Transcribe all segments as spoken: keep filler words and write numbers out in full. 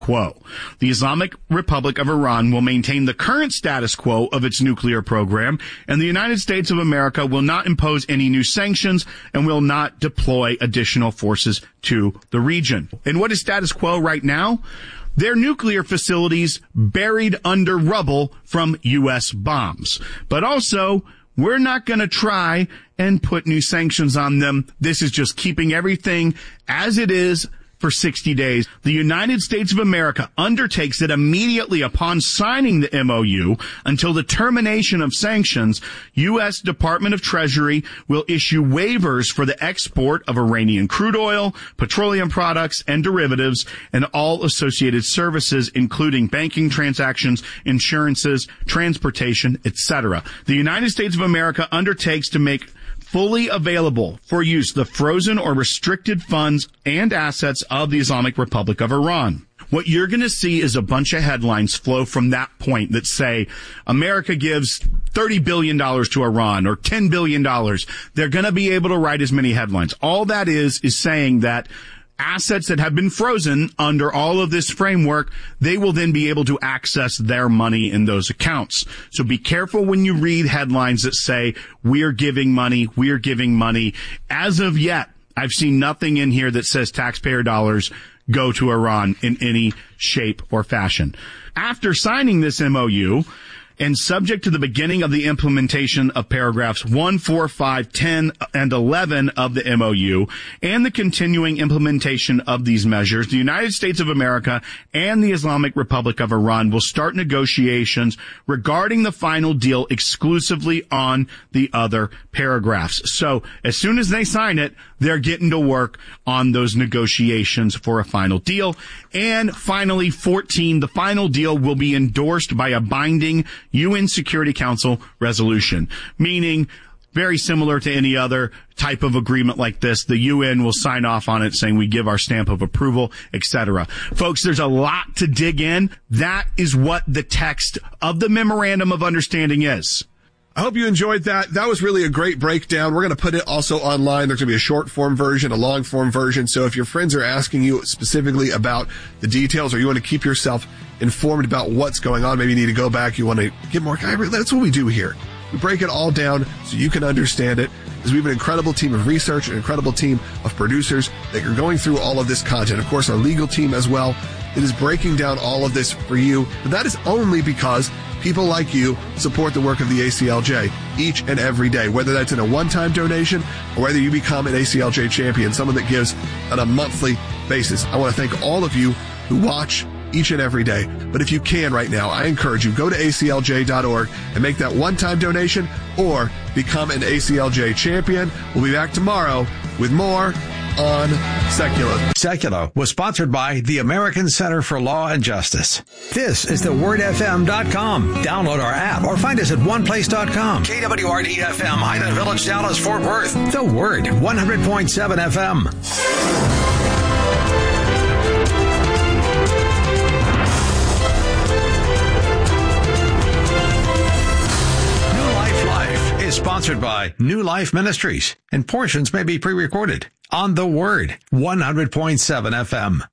quo. The Islamic Republic of Iran will maintain the current status quo of its nuclear program, and the United States of America will not impose any new sanctions and will not deploy additional forces to the region. And what is status quo right now? Their nuclear facilities buried under rubble from U S bombs. But also, we're not going to try and put new sanctions on them. This is just keeping everything as it is for sixty days. The United States of America undertakes that immediately upon signing the M O U until the termination of sanctions, U S Department of Treasury will issue waivers for the export of Iranian crude oil, petroleum products, and derivatives, and all associated services, including banking transactions, insurances, transportation, et cetera. The United States of America undertakes to make fully available for use the frozen or restricted funds and assets of the Islamic Republic of Iran. What you're going to see is a bunch of headlines flow from that point that say America gives thirty billion dollars to Iran or ten billion dollars. They're going to be able to write as many headlines. All that is is saying that assets that have been frozen under all of this framework, they will then be able to access their money in those accounts. So be careful when you read headlines that say, we're giving money, we're giving money. As of yet, I've seen nothing in here that says taxpayer dollars go to Iran in any shape or fashion. After signing this M O U, and subject to the beginning of the implementation of paragraphs one, four, five, ten, and eleven of the M O U, and the continuing implementation of these measures, the United States of America and the Islamic Republic of Iran will start negotiations regarding the final deal exclusively on the other paragraphs. So, as soon as they sign it, they're getting to work on those negotiations for a final deal. And finally, fourteen, the final deal will be endorsed by a binding U N Security Council resolution, meaning very similar to any other type of agreement like this. The U N will sign off on it saying we give our stamp of approval, et cetera. Folks, there's a lot to dig in. That is what the text of the Memorandum of Understanding is. I hope you enjoyed that. That was really a great breakdown. We're going to put it also online. There's going to be a short form version, a long form version. So if your friends are asking you specifically about the details or you want to keep yourself informed about what's going on, maybe you need to go back, you want to get more, that's what we do here. We break it all down so you can understand it, because we have an incredible team of research, an incredible team of producers that are going through all of this content. Of course, our legal team as well. It is breaking down all of this for you, but that is only because people like you support the work of the A C L J each and every day, whether that's in a one-time donation or whether you become an A C L J champion, someone that gives on a monthly basis. I want to thank all of you who watch each and every day. But if you can right now, I encourage you, go to A C L J dot org and make that one-time donation or become an A C L J champion. We'll be back tomorrow with more on Secular. Secular was sponsored by the American Center for Law and Justice. This is the word f m dot com. Download our app or find us at one place dot com. K W R D F M, Highland Village, Dallas, Fort Worth. The Word, one hundred point seven F M. Sponsored by New Life Ministries, and portions may be pre-recorded on The Word, one hundred point seven F M.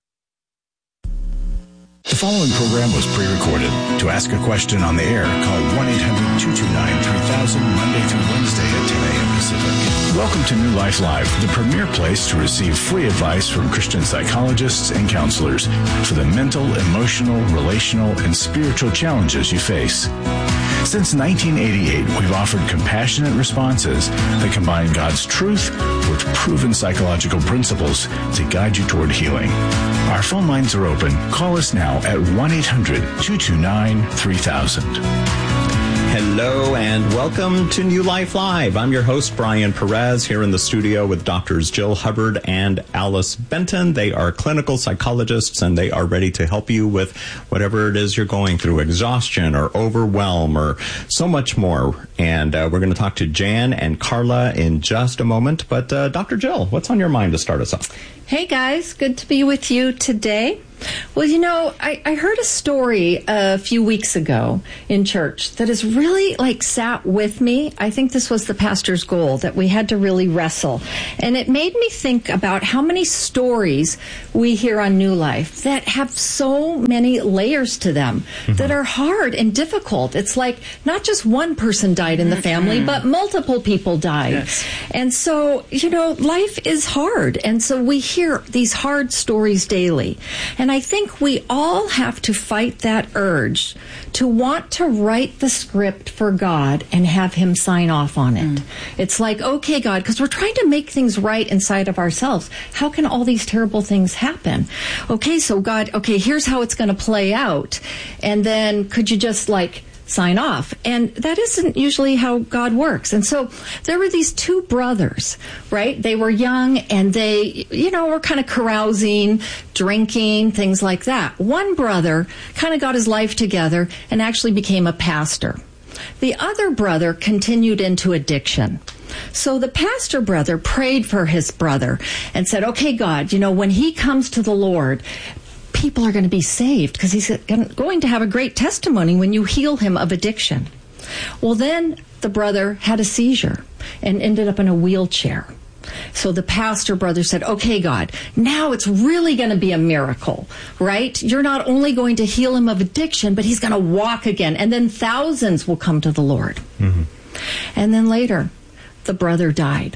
The following program was pre-recorded. To ask a question on the air, call one eight hundred two two nine three thousand Monday through Wednesday at ten a.m. Pacific. Welcome to New Life Live, the premier place to receive free advice from Christian psychologists and counselors for the mental, emotional, relational, and spiritual challenges you face. Since nineteen eighty-eight, we've offered compassionate responses that combine God's truth with proven psychological principles to guide you toward healing. Our phone lines are open. Call us now at one eight hundred two two nine three thousand. Hello and welcome to New Life Live. I'm your host, Brian Perez, here in the studio with Doctors Jill Hubbard and Alice Benton. They are clinical psychologists and they are ready to help you with whatever it is you're going through, exhaustion or overwhelm or so much more. And uh, we're going to talk to Jan and Carla in just a moment. But uh, Doctor Jill, what's on your mind to start us off? Hey guys, good to be with you today. Well, you know, I, I heard a story a few weeks ago in church that has really, like, sat with me. I think this was the pastor's goal, that we had to really wrestle. And it made me think about how many stories we hear on New Life that have so many layers to them, mm-hmm. that are hard and difficult. It's like not just one person died in the family, mm-hmm. but multiple people died. Yes. And so, you know, life is hard. And so we hear these hard stories daily. And And I think we all have to fight that urge to want to write the script for God and have him sign off on it. Mm. It's like, okay, God, because we're trying to make things right inside of ourselves. How can all these terrible things happen? Okay, so God, okay, here's how it's going to play out. And then could you just like sign off? And that isn't usually how God works. And so there were these two brothers, right? They were young and they, you know, were kind of carousing, drinking, things like that. One brother kind of got his life together and actually became a pastor. The other brother continued into addiction. So the pastor brother prayed for his brother and said, okay, God, you know, when he comes to the Lord, people are going to be saved because he's going to have a great testimony when you heal him of addiction. Well, then the brother had a seizure and ended up in a wheelchair. So the pastor brother said, okay, God, now it's really going to be a miracle, right? You're not only going to heal him of addiction, but he's going to walk again. And then thousands will come to the Lord. Mm-hmm. And then later, the brother died.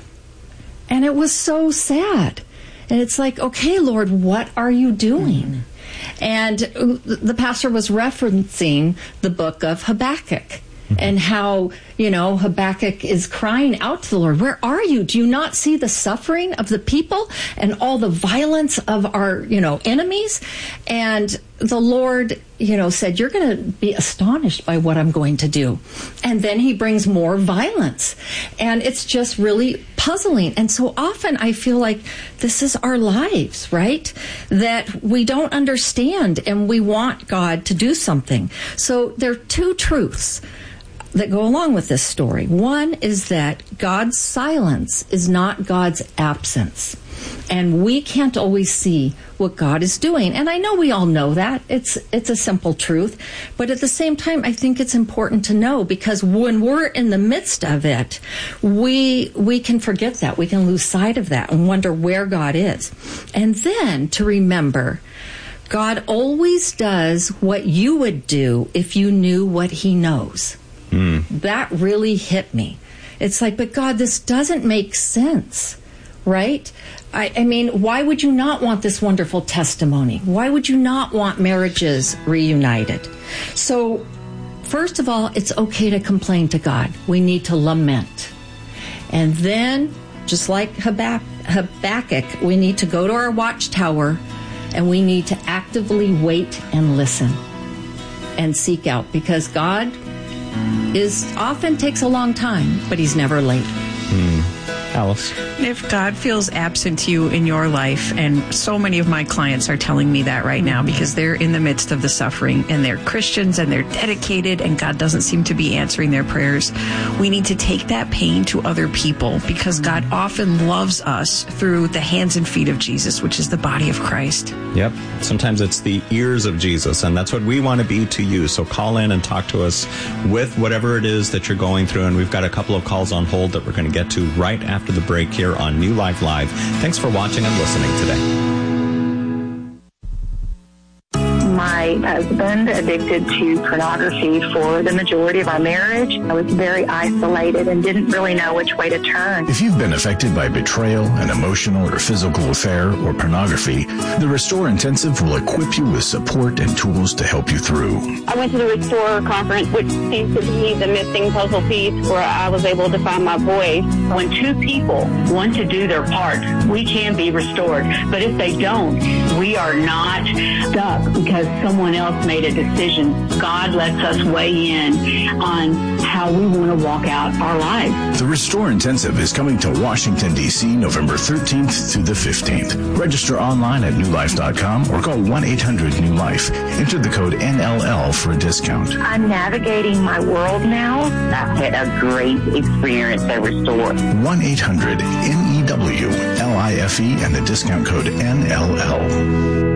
And it was so sad. And it's like, okay, Lord, what are you doing? Mm-hmm. And the pastor was referencing the book of Habakkuk, mm-hmm. and how, you know, Habakkuk is crying out to the Lord, where are you? Do you not see the suffering of the people and all the violence of our, you know, enemies? And the Lord, you know, said, you're going to be astonished by what I'm going to do. And then he brings more violence. And it's just really puzzling. And so often I feel like this is our lives, right? That we don't understand and we want God to do something. So there are two truths that go along with this story. One is that God's silence is not God's absence. And we can't always see what God is doing. And I know we all know that. It's it's a simple truth. But at the same time, I think it's important to know, because when we're in the midst of it, we we can forget that. We can lose sight of that and wonder where God is. And then to remember, God always does what you would do if you knew what he knows. Mm. That really hit me. It's like, but God, this doesn't make sense, right? I, I mean, why would you not want this wonderful testimony? Why would you not want marriages reunited? So, first of all, it's okay to complain to God. We need to lament. And then, just like Habakkuk, we need to go to our watchtower and we need to actively wait and listen and seek out, because God is often takes a long time, but he's never late. Mm. Alice? If God feels absent to you in your life, and so many of my clients are telling me that right now because they're in the midst of the suffering and they're Christians and they're dedicated and God doesn't seem to be answering their prayers, we need to take that pain to other people, because God often loves us through the hands and feet of Jesus, which is the body of Christ. Yep. Sometimes it's the ears of Jesus, and that's what we want to be to you. So call in and talk to us with whatever it is that you're going through, and we've got a couple of calls on hold that we're going to get to right after the break here on New Life Live. Thanks for watching and listening today. My husband addicted to pornography for the majority of our marriage. I was very isolated and didn't really know which way to turn. If you've been affected by betrayal, an emotional or physical affair, or pornography, the Restore Intensive will equip you with support and tools to help you through. I went to the Restore conference, which seems to be the missing puzzle piece where I was able to find my voice. When two people want to do their part, we can be restored. But if they don't, we are not stuck, because so someone else made a decision. God lets us weigh in on how we want to walk out our lives. The Restore Intensive is coming to Washington, D C November thirteenth through the fifteenth. Register online at new life dot com or call one eight hundred new life. Enter the code N L L for a discount. I'm navigating my world now. I've had a great experience at Restore. one eight hundred N E W L I F E and the discount code N L L.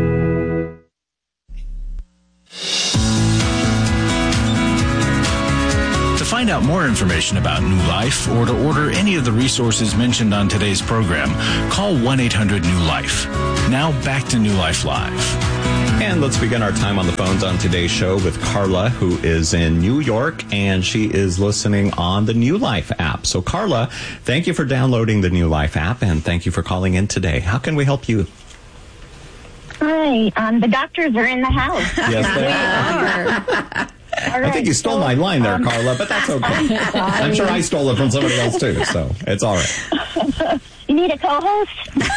To find out more information about New Life or to order any of the resources mentioned on today's program, call one eight hundred new life. Now back to New Life Live. And let's begin our time on the phones on today's show with Carla, who is in New York, and she is listening on the New Life app. So, Carla, thank you for downloading the New Life app, and thank you for calling in today. How can we help you? Hi, um, the doctors are in the house. Yes, they are. All right, I think you stole so, my line there, um, Carla, but that's okay. I'm sure I stole it from somebody else, too, so it's all right. You need a co-host?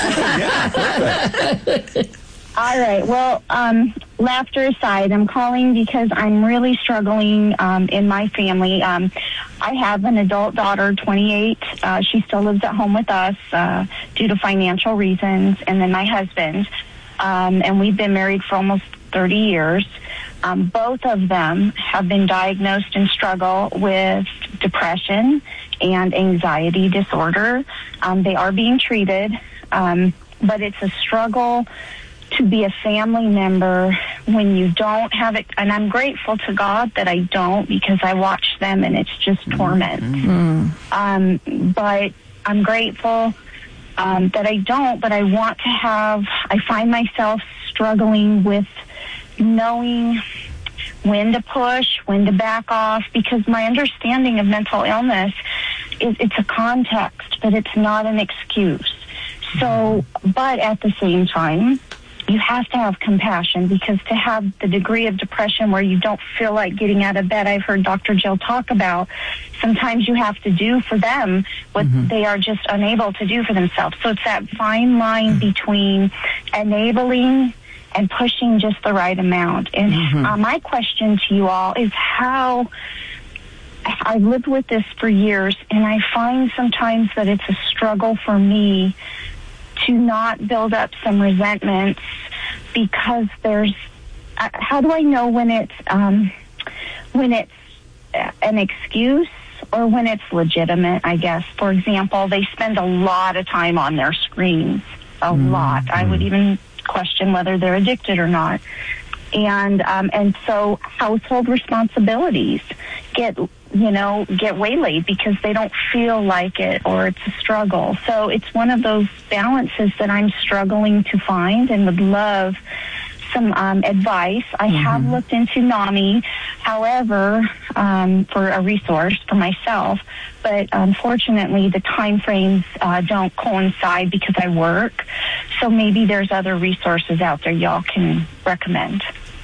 Yeah, perfect. All right. Well, um, laughter aside, I'm calling because I'm really struggling um, in my family. Um, I have an adult daughter, twenty-eight. Uh, she still lives at home with us uh, due to financial reasons, and then my husband. Um, and we've been married for almost thirty years. Um, both of them have been diagnosed and struggle with depression and anxiety disorder. Um, they are being treated, um, but it's a struggle to be a family member when you don't have it. And I'm grateful to God that I don't, because I watch them and it's just torment. Mm-hmm. Um, but I'm grateful um, that I don't, but I want to have, I find myself struggling with knowing when to push, when to back off, because my understanding of mental illness is it's a context, but it's not an excuse. So, but at the same time, you have to have compassion, because to have the degree of depression where you don't feel like getting out of bed, I've heard Doctor Jill talk about, sometimes you have to do for them what mm-hmm. they are just unable to do for themselves. So it's that fine line mm-hmm. between enabling and pushing just the right amount. And mm-hmm. uh, my question to you all is how, I've lived with this for years, and I find sometimes that it's a struggle for me to not build up some resentments, because there's, uh, how do I know when it's, um, when it's an excuse or when it's legitimate, I guess? For example, they spend a lot of time on their screens, a mm-hmm. lot. I would even question whether they're addicted or not. And, um, and so household responsibilities get, you know, get waylaid because they don't feel like it, or it's a struggle. So it's one of those balances that I'm struggling to find, and would love some um, advice. I mm-hmm. have looked into NAMI, however, um, for a resource for myself, but unfortunately the time frames uh, don't coincide because I work. So maybe there's other resources out there y'all can recommend.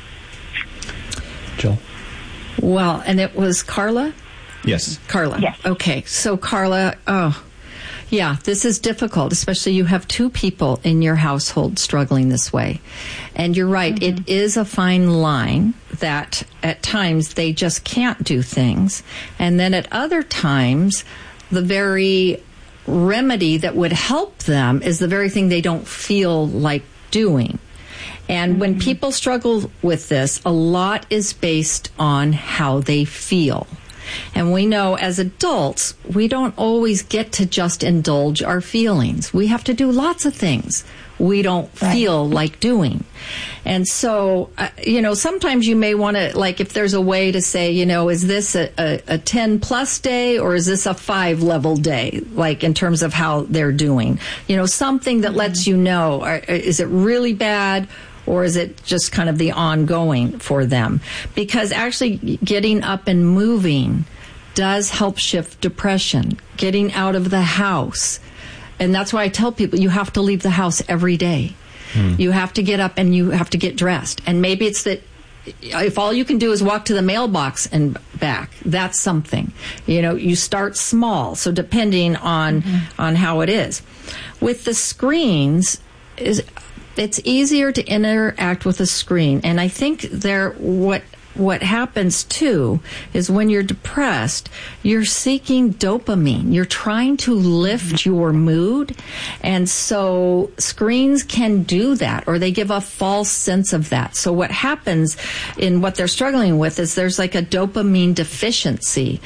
Jill? Well, and it was Carla? Yes. Carla. Yes. Okay. So Carla, oh, yeah, this is difficult, especially you have two people in your household struggling this way. And you're right, mm-hmm. it is a fine line that at times they just can't do things. And then at other times, the very remedy that would help them is the very thing they don't feel like doing. And mm-hmm. when people struggle with this, a lot is based on how they feel. And we know as adults, we don't always get to just indulge our feelings. We have to do lots of things we don't right. feel like doing. And so, uh, you know, sometimes you may want to, like, if there's a way to say, you know, is this a, a, a ten plus day or is this a five level day, like in terms of how they're doing? You know, something that mm-hmm. lets you know, are, is it really bad? Or is it just kind of the ongoing for them? Because actually getting up and moving does help shift depression, getting out of the house. And that's why I tell people you have to leave the house every day. Hmm. You have to get up and you have to get dressed. And maybe it's that if all you can do is walk to the mailbox and back, that's something. You know, you start small. So depending on, mm-hmm. on how it is. With the screens, is it's easier to interact with a screen. And I think there, what, what happens too is when you're depressed, you're seeking dopamine. You're trying to lift your mood. And so screens can do that, or they give a false sense of that. So what happens in what they're struggling with is there's like a dopamine deficiency.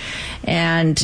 And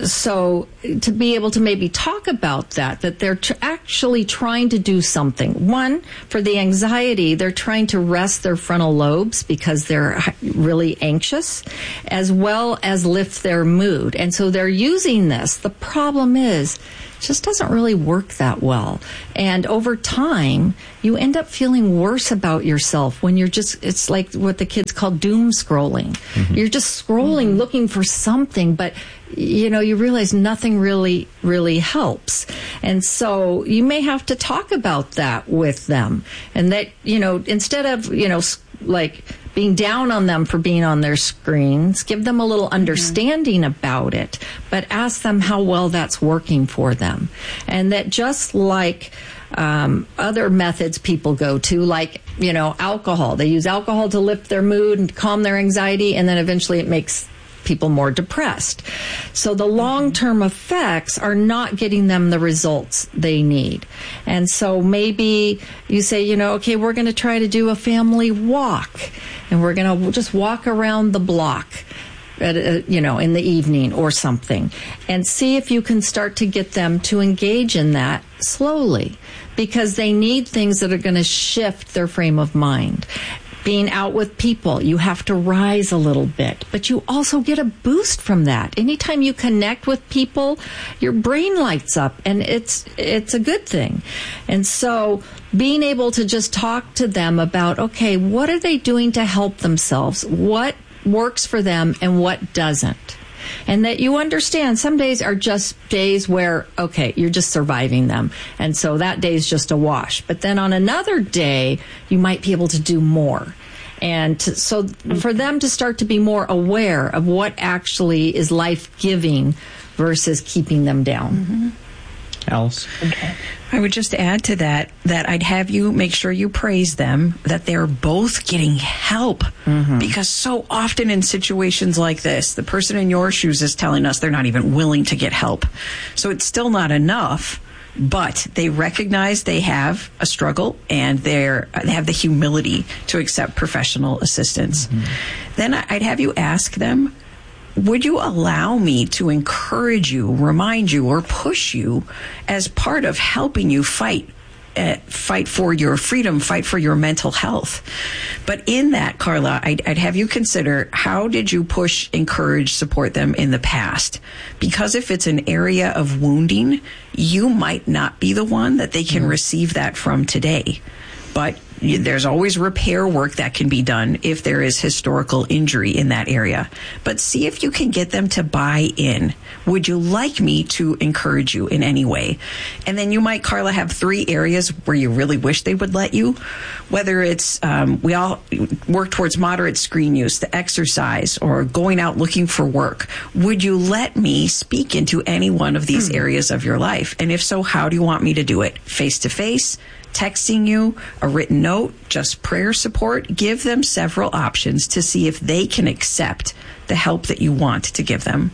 so to be able to maybe talk about that, that they're tr- actually trying to do something. One, for the anxiety, they're trying to rest their frontal lobes because they're really anxious, as well as lift their mood. And so they're using this. The problem is, it just doesn't really work that well. And over time, you end up feeling worse about yourself when you're just, it's like what the kids call doom scrolling. Mm-hmm. You're just scrolling, mm-hmm. looking for something, but you know, you realize nothing really, really helps. And so you may have to talk about that with them. And that, you know, instead of, you know, like being down on them for being on their screens, give them a little understanding mm-hmm. about it, but ask them how well that's working for them. And that just like um, other methods people go to, like, you know, alcohol. They use alcohol to lift their mood and calm their anxiety, and then eventually it makes people more depressed. So the long-term effects are not getting them the results they need. And so maybe you say, you know, okay, we're going to try to do a family walk, and we're going to just walk around the block, at, uh, you know, in the evening or something, and see if you can start to get them to engage in that slowly, because they need things that are going to shift their frame of mind. Being out with people, you have to rise a little bit, but you also get a boost from that. Anytime you connect with people, your brain lights up, and it's it's a good thing. And so being able to just talk to them about, okay, what are they doing to help themselves? What works for them and what doesn't? And that you understand some days are just days where, okay, you're just surviving them. And so that day is just a wash. But then on another day, you might be able to do more. And to, so for them to start to be more aware of what actually is life-giving versus keeping them down. Mm-hmm. Alice? Okay. I would just add to that that I'd have you make sure you praise them, that they're both getting help. Mm-hmm. Because so often in situations like this, the person in your shoes is telling us they're not even willing to get help. So it's still not enough, but they recognize they have a struggle, and they're, they have the humility to accept professional assistance. Mm-hmm. Then I'd have you ask them, would you allow me to encourage you, remind you, or push you as part of helping you fight, uh, fight for your freedom, fight for your mental health? But in that, Carla, I'd, I'd have you consider, how did you push, encourage, support them in the past? Because if it's an area of wounding, you might not be the one that they can mm-hmm. receive that from today. But there's always repair work that can be done if there is historical injury in that area. But see if you can get them to buy in. Would you like me to encourage you in any way? And then you might, Carla, have three areas where you really wish they would let you. Whether it's, um, we all work towards moderate screen use, the exercise, or going out looking for work. Would you let me speak into any one of these mm. areas of your life? And if so, how do you want me to do it? Face to face? Texting you, a written note, just prayer support? Give them several options to see if they can accept the help that you want to give them.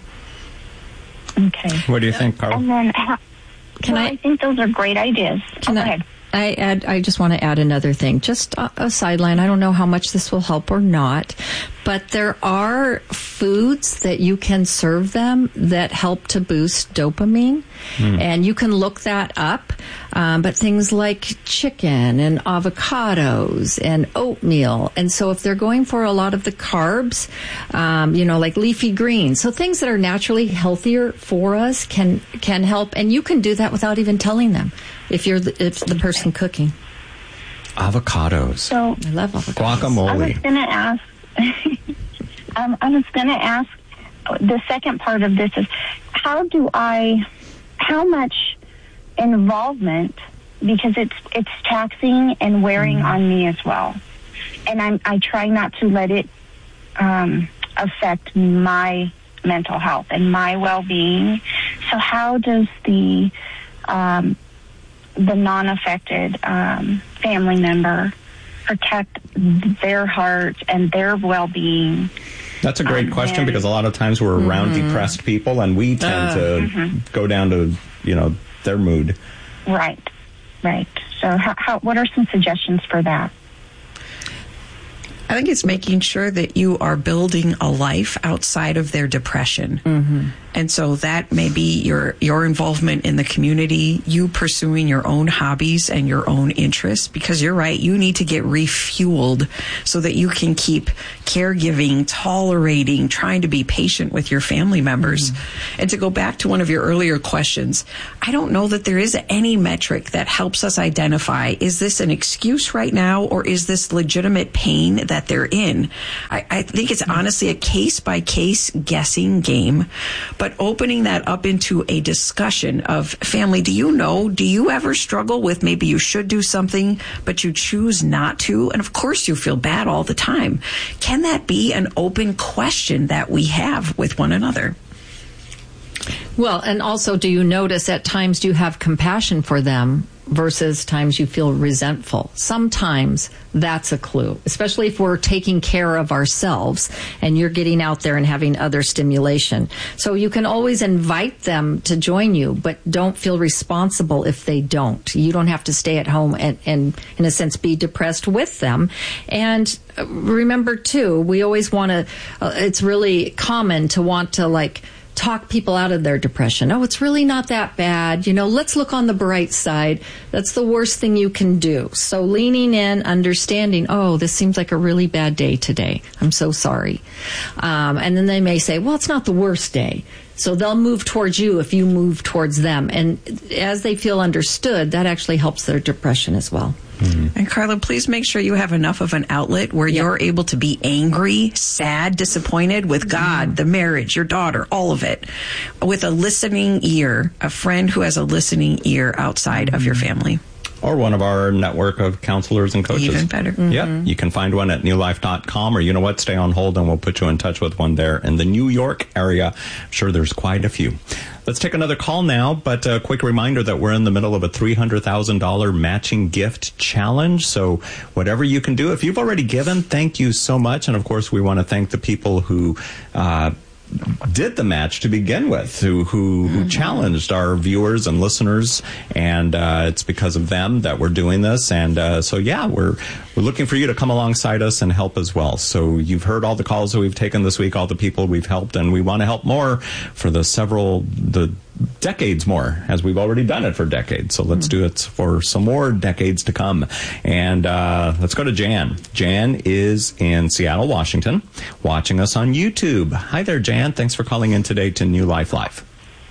Okay. What do you think, Carl? And then, how, can well, I, I think those are great ideas. Can oh, I, go ahead. I add, I just want to add another thing, just a, a sideline. I don't know how much this will help or not, but there are foods that you can serve them that help to boost dopamine, mm. and you can look that up. Um, but things like chicken and avocados and oatmeal, and so if they're going for a lot of the carbs, um, you know, like leafy greens, so things that are naturally healthier for us can can help, and you can do that without even telling them. If you're the, if the person cooking. Avocados. So I love avocados. Guacamole. I was going to ask. um, I was going to ask. The second part of this is, how do I? How much involvement? Because it's it's taxing and wearing mm-hmm. on me as well, and I'm I try not to let it um, affect my mental health and my well-being. So how does the um, the non-affected um, family member, protect their heart and their well-being. That's a great um, question and, because a lot of times we're around mm-hmm. depressed people and we tend uh, to mm-hmm. go down to, you know, their mood. Right, right. So how, how, what are some suggestions for that? I think it's making sure that you are building a life outside of their depression. Mm-hmm. And so that may be your your involvement in the community, you pursuing your own hobbies and your own interests, because you're right, you need to get refueled so that you can keep caregiving, tolerating, trying to be patient with your family members. Mm-hmm. And to go back to one of your earlier questions, I don't know that there is any metric that helps us identify, is this an excuse right now or is this legitimate pain that they're in? I, I think it's honestly a case-by-case guessing game. But opening that up into a discussion of family, do you know, do you ever struggle with maybe you should do something, but you choose not to? And of course you feel bad all the time. Can that be an open question that we have with one another? Well, and also, do you notice at times do you have compassion for them versus times you feel resentful? Sometimes that's a clue, especially if we're taking care of ourselves and you're getting out there and having other stimulation. So you can always invite them to join you, but don't feel responsible if they don't. You don't have to stay at home and, and in a sense, be depressed with them. And remember, too, we always want to, uh, it's really common to want to, like, talk people out of their depression. Oh, it's really not that bad. You know, let's look on the bright side. That's the worst thing you can do. So leaning in, understanding, oh, this seems like a really bad day today. I'm so sorry. Um, and then they may say, well, it's not the worst day. So they'll move towards you if you move towards them. And as they feel understood, that actually helps their depression as well. Mm-hmm. And Carla, please make sure you have enough of an outlet where yep. you're able to be angry, sad, disappointed with God, mm-hmm. the marriage, your daughter, all of it, with a listening ear, a friend who has a listening ear outside mm-hmm. of your family. Or one of our network of counselors and coaches. Even better. Mm-hmm. Yeah, you can find one at new life dot com, or you know what, stay on hold and we'll put you in touch with one there in the New York area. I'm sure there's quite a few. Let's take another call now, but a quick reminder that we're in the middle of a three hundred thousand dollars matching gift challenge. So whatever you can do, if you've already given, thank you so much. And of course, we want to thank the people who uh did the match to begin with, who who, who challenged our viewers and listeners, and uh, it's because of them that we're doing this. And uh, so, yeah, we're we're looking for you to come alongside us and help as well. So you've heard all the calls that we've taken this week, all the people we've helped, and we want to help more for the several the decades more, as we've already done it for decades. So let's do it for some more decades to come. And uh, let's go to Jan. Jan is in Seattle, Washington, watching us on YouTube. Hi there, Jan. Thanks for calling in today to New Life Live.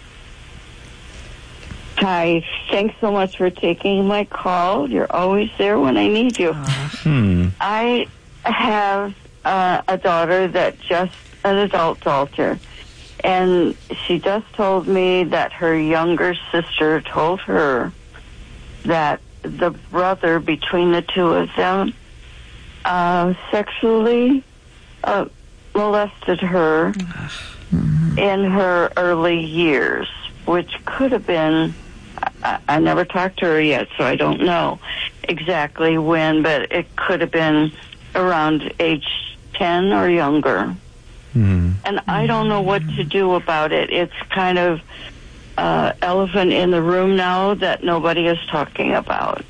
Hi. Thanks so much for taking my call. You're always there when I need you. Hmm. I have uh, a daughter that just an adult daughter. And she just told me that her younger sister told her that the brother between the two of them uh, sexually uh, molested her mm-hmm. in her early years, which could have been, I, I never talked to her yet, so I don't know exactly when, but it could have been around age ten or younger. Mm-hmm. And I don't know what to do about it. It's kind of uh, elephant in the room now that nobody is talking about.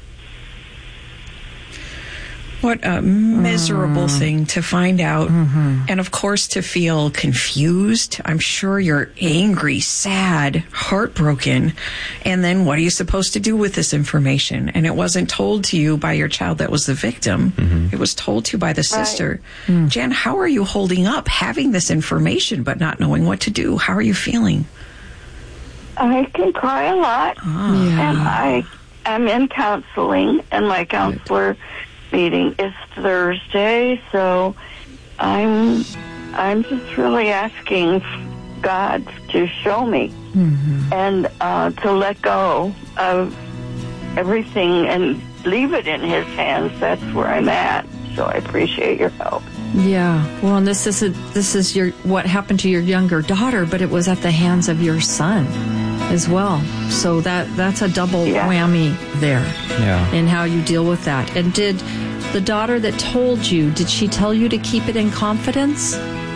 What a miserable mm. thing to find out. Mm-hmm. And of course, to feel confused. I'm sure you're angry, sad, heartbroken. And then what are you supposed to do with this information? And it wasn't told to you by your child that was the victim. Mm-hmm. It was told to you by the sister. Right. Mm. Jan, how are you holding up having this information but not knowing what to do? How are you feeling? I can cry a lot. Oh. Yeah. And I am in counseling, and my counselor meeting is Thursday, so I'm I'm just really asking God to show me mm-hmm. and uh, to let go of everything and leave it in His hands. That's where I'm at. So I appreciate your help. Yeah. Well, and this is a, this is your what happened to your younger daughter, but it was at the hands of your son. as well. So that that's a double Yeah. whammy there Yeah. in how you deal with that. And did the daughter that told you, did she tell you to keep it in confidence?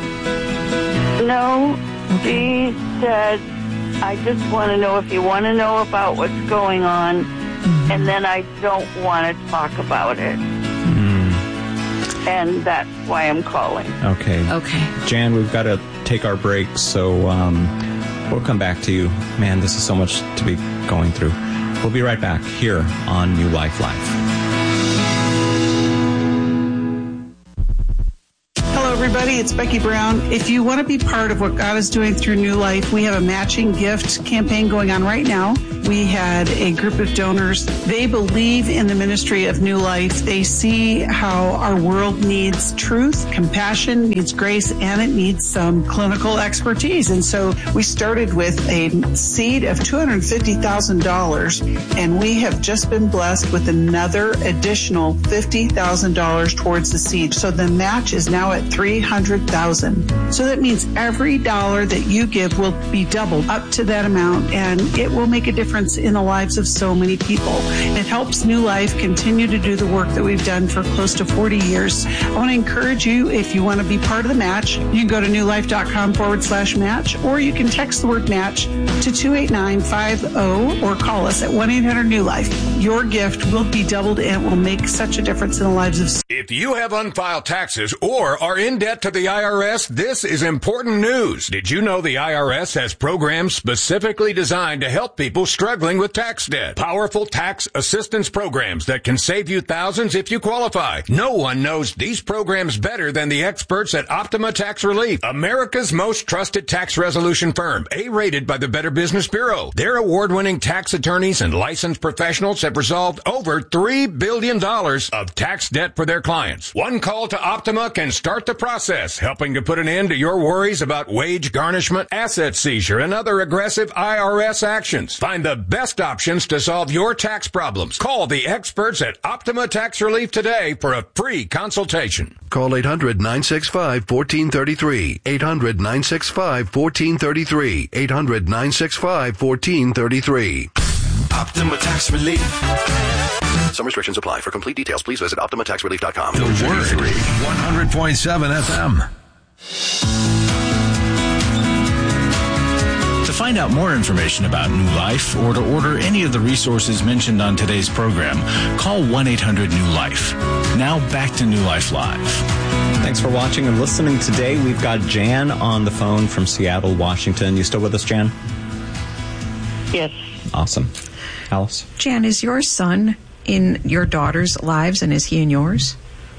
No, she said, I just want to know if you want to know about what's going on, mm-hmm. and then I don't want to talk about it. Mm. And that's why I'm calling. Okay. Okay. Jan, we've got to take our break, so um, we'll come back to you. Man, this is so much to be going through. We'll be right back here on New Life Live. Everybody, it's Becky Brown. If you want to be part of what God is doing through New Life, we have a matching gift campaign going on right now. We had a group of donors. They believe in the ministry of New Life. They see how our world needs truth, compassion, needs grace, and it needs some clinical expertise. And so we started with a seed of two hundred fifty thousand dollars, and we have just been blessed with another additional fifty thousand dollars towards the seed. So the match is now at three hundred thousand dollars. So that means every dollar that you give will be doubled up to that amount, and it will make a difference in the lives of so many people. It helps New Life continue to do the work that we've done for close to forty years. I want to encourage you, if you want to be part of the match, you can go to newlife.com forward slash match, or you can text the word match to two eight nine five zero or call us at one eight hundred new life. Your gift will be doubled and it will make such a difference in the lives of. If you have unfiled taxes or are in debt to the I R S, this is important news. Did you know the I R S has programs specifically designed to help people struggling with tax debt? Powerful tax assistance programs that can save you thousands if you qualify. No one knows these programs better than the experts at Optima Tax Relief, America's most trusted tax resolution firm, A-rated by the Better Business Bureau. Their award-winning tax attorneys and licensed professionals have resolved over three billion dollars of tax debt for their clients. One call to Optima can start the process, helping to put an end to your worries about wage garnishment, asset seizure, and other aggressive I R S actions. Find the best options to solve your tax problems. Call the experts at Optima Tax Relief today for a free consultation. Call eight hundred nine six five one four three three. eight hundred nine six five one four three three. eight hundred nine six five one four three three. Optima Tax Relief. Some restrictions apply. For complete details, please visit optima tax relief dot com. The Word, one hundred point seven F M. To find out more information about New Life or to order any of the resources mentioned on today's program, call one eight hundred new life. Now back to New Life Live. Thanks for watching and listening today. We've got Jan on the phone from Seattle, Washington. You still with us, Jan? Yes. Awesome. Alice? Jan, is your son in your daughter's lives, and is he in yours?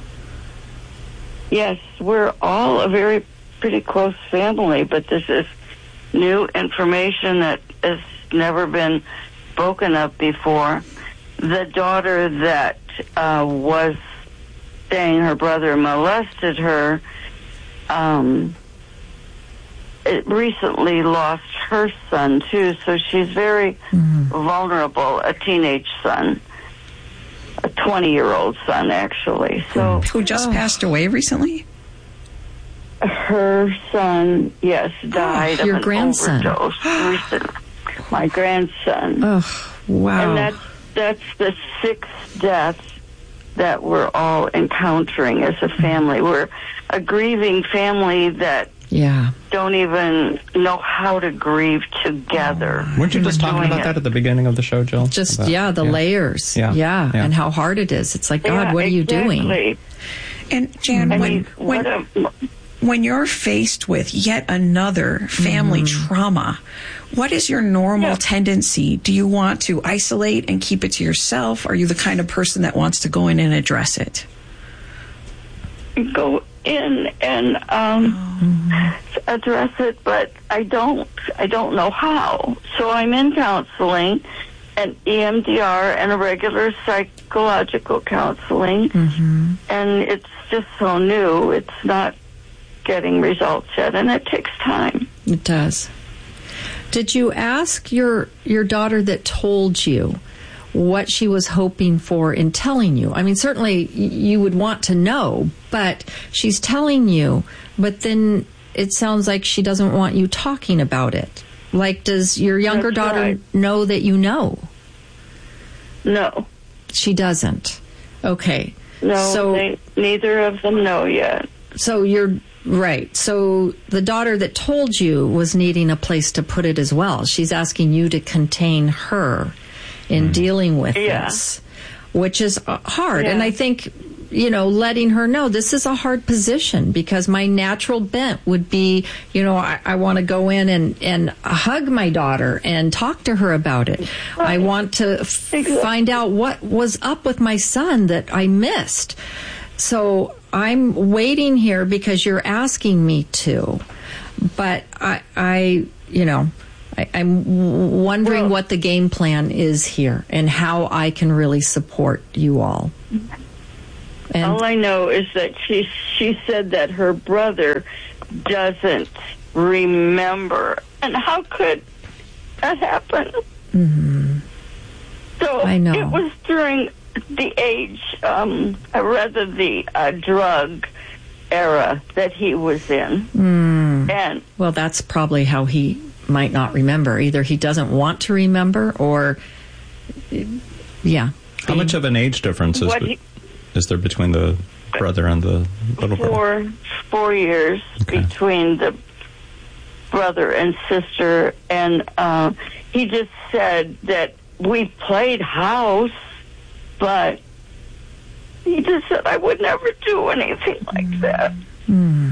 Yes, we're all a very pretty close family, but this is new information that has never been spoken of before. The daughter that uh, was saying her brother molested her um, it recently lost her son, too, so she's very mm-hmm. vulnerable, a teenage son. A twenty-year-old son, actually. So who just oh. passed away recently? Her son, yes, died oh, of your an grandson. overdose recently. My grandson. Oh, wow. And that's, that's the sixth death that we're all encountering as a family. We're a grieving family that yeah. don't even know how to grieve together. Weren't you just talking about it. that at the beginning of the show, Jill? Just, about, yeah, the yeah. layers. Yeah. Yeah. yeah, and how hard it is. It's like, God, yeah, what are exactly. you doing? And, Jan, I when, mean, when, a, when you're faced with yet another family mm. trauma, what is your normal yeah. tendency? Do you want to isolate and keep it to yourself? Are you the kind of person that wants to go in and address it? Go in and um, oh. address it, but I don't. I don't know how. So I'm in counseling, and E M D R, and a regular psychological counseling, mm-hmm. and it's just so new. It's not getting results yet, and it takes time. It does. Did you ask your your daughter that told you what she was hoping for in telling you? I mean, certainly you would want to know, but she's telling you, but then it sounds like she doesn't want you talking about it. Like, does your younger That's daughter right. know that you know? No. She doesn't. Okay. No, so, they, neither of them know yet. So you're right. So the daughter that told you was needing a place to put it as well. She's asking you to contain her in mm. dealing with yeah. this, which is hard. Yeah. And I think, you know, letting her know this is a hard position, because my natural bent would be, you know, I, I want to go in and, and hug my daughter and talk to her about it. Right. I want to f- exactly. find out what was up with my son that I missed. So I'm waiting here because you're asking me to. But I, I you know, I, I'm wondering well, what the game plan is here and how I can really support you all. And all I know is that she she said that her brother doesn't remember. And how could that happen? Mm-hmm. So I know. It was during the age, um, or rather the uh, drug era that he was in. Mm. And well, that's probably how he might not remember. Either he doesn't want to remember, or, yeah. How much of an age difference is, be, is there between the brother and the little brother? Four, four years okay. between the brother and sister. And uh, he just said that we played house, but he just said I would never do anything like mm. that. Mm.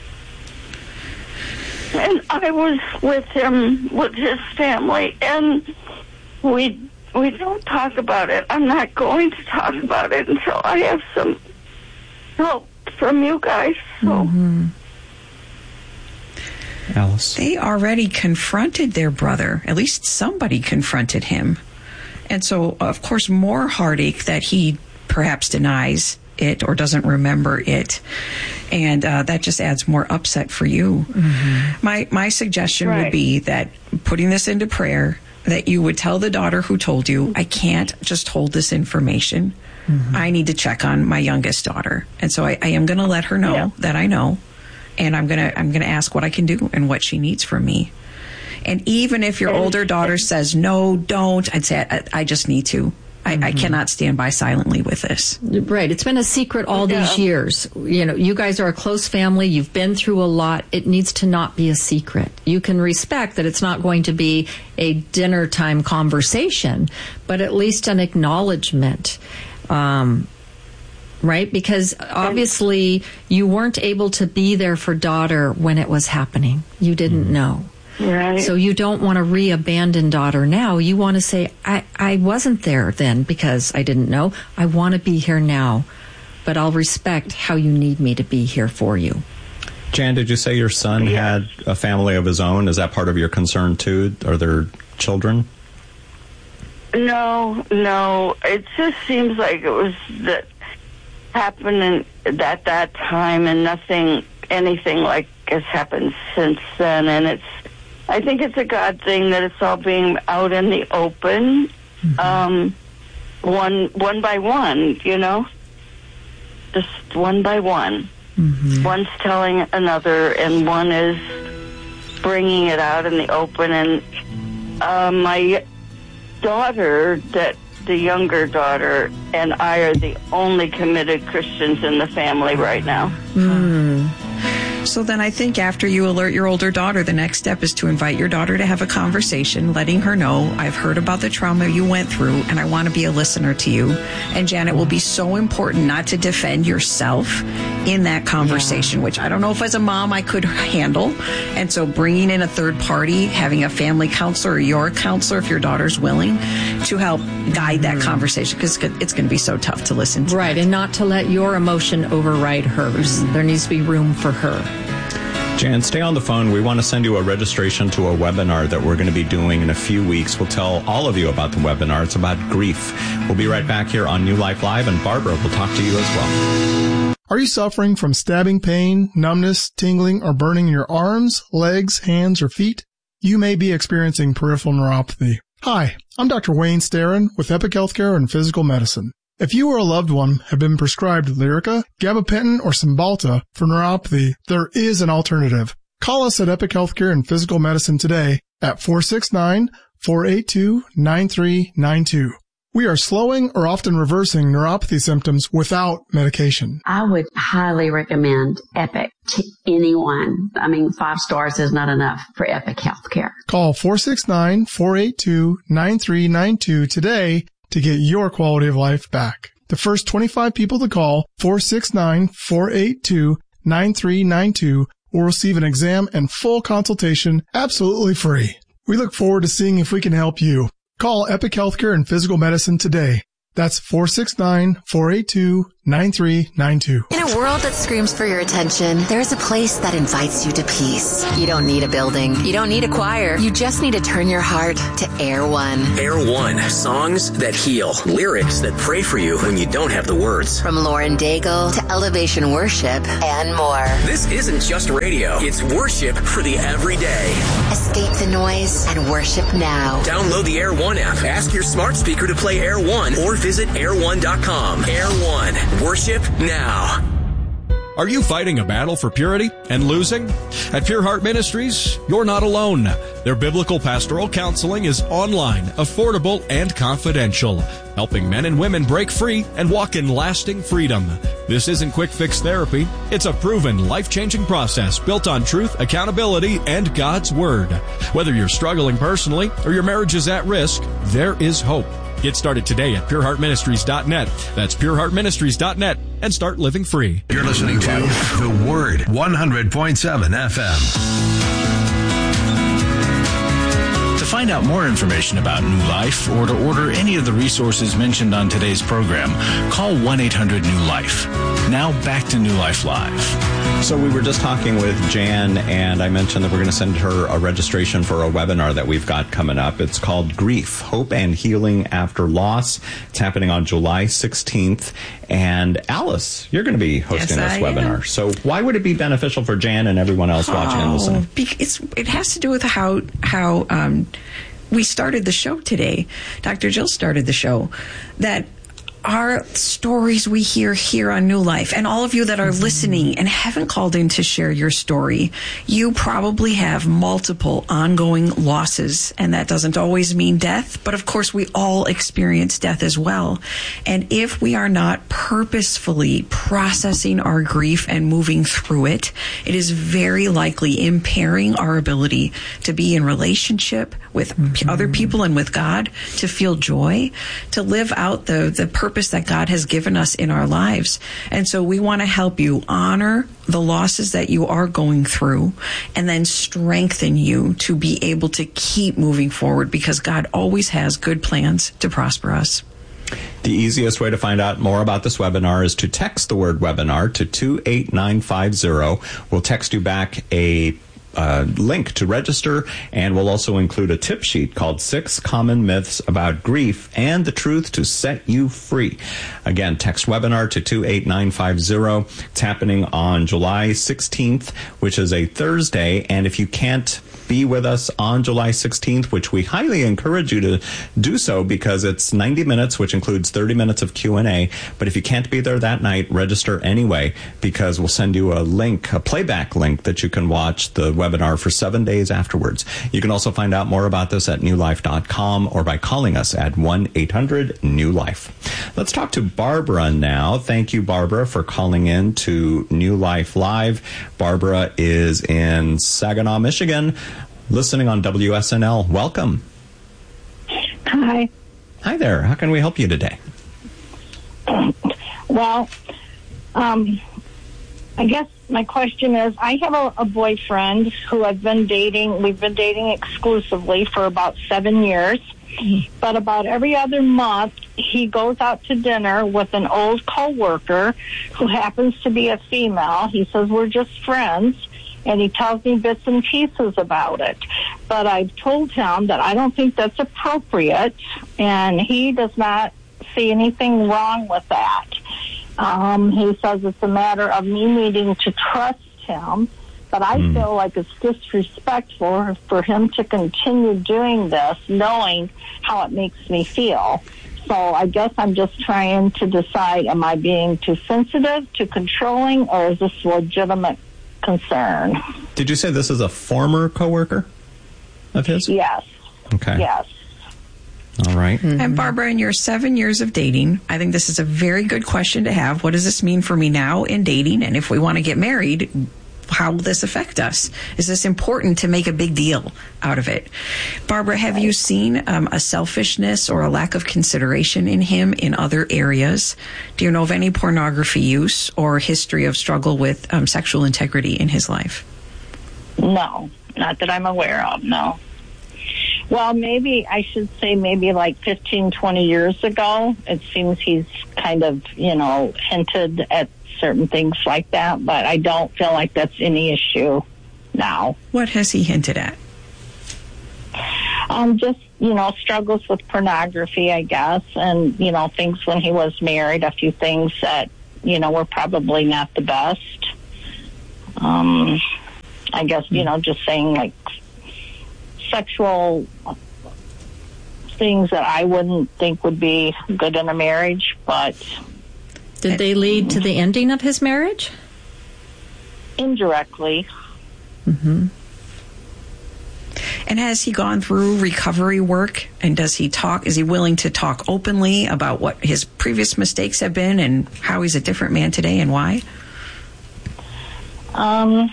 And I was with him, with his family, and we we don't talk about it. I'm not going to talk about it until I have some help from you guys. So. Mm-hmm. Alice. They already confronted their brother. At least somebody confronted him. And so, of course, more heartache that he perhaps denies it or doesn't remember it. And uh, that just adds more upset for you. Mm-hmm. My my suggestion right. would be that putting this into prayer, that you would tell the daughter who told you, I can't just hold this information. Mm-hmm. I need to check on my youngest daughter. And so I, I am going to let her know yeah. that I know. And I'm going to I'm going to ask what I can do and what she needs from me. And even if your older daughter says, no, don't, I'd say, I, I just need to. I, mm-hmm. I cannot stand by silently with this. Right. It's been a secret all yeah. these years. You know, you guys are a close family. You've been through a lot. It needs to not be a secret. You can respect that it's not going to be a dinner time conversation, but at least an acknowledgement. Um, right? Because obviously you weren't able to be there for daughter when it was happening. You didn't mm-hmm. know. Right. So you don't want to re-abandon daughter now. You want to say, I, I wasn't there then because I didn't know. I want to be here now, but I'll respect how you need me to be here for you. Jan, did you say your son yes. had a family of his own? Is that part of your concern too? Are there children? No, no. It just seems like it was that happening at that time, and nothing, anything like has happened since then. And it's, I think it's a God thing that it's all being out in the open, mm-hmm. um, one one by one, you know, just one by one. Mm-hmm. One's telling another, and one is bringing it out in the open. And uh, my daughter, that the younger daughter, and I are the only committed Christians in the family right now. Mm. So then I think after you alert your older daughter, the next step is to invite your daughter to have a conversation, letting her know, I've heard about the trauma you went through, and I want to be a listener to you. And Janet, will be so important not to defend yourself in that conversation, yeah. which I don't know if as a mom I could handle. And so bringing in a third party, having a family counselor or your counselor, if your daughter's willing, to help guide that conversation, because it's going to be so tough to listen to. Right, and not to let your emotion override hers. Mm-hmm. There needs to be room for her. Jan, stay on the phone. We want to send you a registration to a webinar that we're going to be doing in a few weeks. We'll tell all of you about the webinar. It's about grief. We'll be right back here on New Life Live, and Barbara will talk to you as well. Are you suffering from stabbing pain, numbness, tingling, or burning in your arms, legs, hands, or feet? You may be experiencing peripheral neuropathy. Hi, I'm Doctor Wayne Starrin with Epic Healthcare and Physical Medicine. If you or a loved one have been prescribed Lyrica, gabapentin, or Cymbalta for neuropathy, there is an alternative. Call us at Epic Healthcare and Physical Medicine today at four six nine, four eight two, nine three nine two. We are slowing or often reversing neuropathy symptoms without medication. I would highly recommend Epic to anyone. I mean, five stars is not enough for Epic Healthcare. Call four six nine, four eight two, nine three nine two today to get your quality of life back. The first twenty-five people to call four six nine, four eight two, nine three nine two will receive an exam and full consultation absolutely free. We look forward to seeing if we can help you. Call Epic Healthcare and Physical Medicine today. That's four six nine, four eight two, nine three nine two. In a world that screams for your attention, there's a place that invites you to peace. You don't need a building. You don't need a choir. You just need to turn your heart to Air One. Air One. Songs that heal. Lyrics that pray for you when you don't have the words. From Lauren Daigle to Elevation Worship and more. This isn't just radio. It's worship for the everyday. Escape the noise and worship now. Download the Air One app. Ask your smart speaker to play Air One or visit air one dot com. Air One. Worship now. Are you fighting a battle for purity and losing? At Pure Heart Ministries, you're not alone. Their biblical pastoral counseling is online, affordable, and confidential, helping men and women break free and walk in lasting freedom. This isn't quick fix therapy. It's a proven, life-changing process built on truth, accountability, and God's Word. Whether you're struggling personally or your marriage is at risk, there is hope. Get started today at pure heart ministries dot net. That's pure heart ministries dot net and start living free. You're listening to The Word, one hundred point seven F M. To find out more information about New Life or to order any of the resources mentioned on today's program, call one eight hundred new life. Now back to New Life Live. So we were just talking with Jan, and I mentioned that we're going to send her a registration for a webinar that we've got coming up. It's called Grief, Hope and Healing After Loss. It's happening on July sixteenth. And Alice, you're going to be hosting Yes, this I webinar. am. So why would it be beneficial for Jan and everyone else watching and listening? Be- it's, it has to do with how how um, we started the show today. Doctor Jill started the show. That our stories we hear here on New Life, and all of you that are listening and haven't called in to share your story, you probably have multiple ongoing losses, and that doesn't always mean death, but of course we all experience death as well. And if we are not purposefully processing our grief and moving through it, it is very likely impairing our ability to be in relationship with mm-hmm. other people and with God, to feel joy, to live out the, the purpose that God has given us in our lives. And so we want to help you honor the losses that you are going through and then strengthen you to be able to keep moving forward, because God always has good plans to prosper us. The easiest way to find out more about this webinar is to text the word webinar to two eight nine five zero. We'll text you back a Uh, link to register, and we'll also include a tip sheet called Six Common Myths About Grief and the Truth to Set You Free. Again, text webinar to two eight nine five zero. It's happening on July sixteenth, which is a Thursday, and if you can't be with us on July sixteenth, which we highly encourage you to do so because it's ninety minutes, which includes thirty minutes of Q and A. But if you can't be there that night, register anyway, because we'll send you a link, a playback link that you can watch the webinar for seven days afterwards. You can also find out more about this at new life dot com or by calling us at one eight hundred new life. Let's talk to Barbara now. Thank you, Barbara, for calling in to New Life Live. Barbara is in Saginaw, Michigan, listening on W S N L. Welcome. Hi. Hi there. How can we help you today? Well, um, I guess my question is, I have a, a boyfriend who I've been dating. We've been dating exclusively for about seven years. Mm-hmm. But about every other month, he goes out to dinner with an old coworker who happens to be a female. He says we're just friends, and he tells me bits and pieces about it. But I've told him that I don't think that's appropriate, and he does not see anything wrong with that. Um, he says it's a matter of me needing to trust him, but I mm. feel like it's disrespectful for him to continue doing this, knowing how it makes me feel. So I guess I'm just trying to decide, am I being too sensitive, too controlling, or is this legitimate concern. Did you say this is a former coworker of his? Yes. Okay. Yes. All right. Mm-hmm. And Barbara, in your seven years of dating, I think this is a very good question to have. What does this mean for me now in dating? And if we want to get married, how will this affect us? Is this important to make a big deal out of it? Barbara, have you seen um, a selfishness or a lack of consideration in him in other areas? Do you know of any pornography use or history of struggle with um, sexual integrity in his life? No, not that I'm aware of, no. Well, maybe I should say maybe like fifteen, twenty years ago, it seems he's kind of, you know, hinted at certain things like that, but I don't feel like that's any issue now. What has he hinted at? Um, just, you know, struggles with pornography, I guess, and, you know, things when he was married, a few things that, you know, were probably not the best. Um, I guess, you know, just saying like sexual things that I wouldn't think would be good in a marriage, but... Did they lead to the ending of his marriage? Indirectly. Mm-hmm. And has he gone through recovery work? And does he talk, is he willing to talk openly about what his previous mistakes have been and how he's a different man today and why? Um,